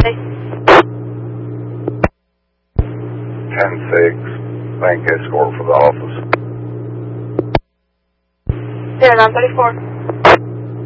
Hey. 10-6, bank escort for the office. 0934.